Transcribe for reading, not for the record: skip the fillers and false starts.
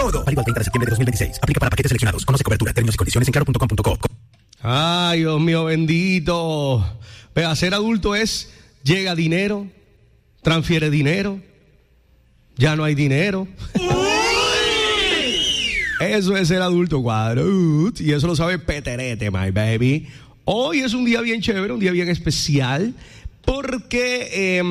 todo. Válido al 30 de septiembre de 2026. Aplica para paquetes seleccionados. Conoce cobertura, términos y condiciones en claro.com.co. Ay, Dios mío, bendito. Vea, ser adulto es, llega dinero, transfiere dinero, ya no hay dinero. Eso es ser adulto, cuadro. Y eso lo sabe Peterete, my baby. Hoy es un día bien chévere, un día bien especial, porque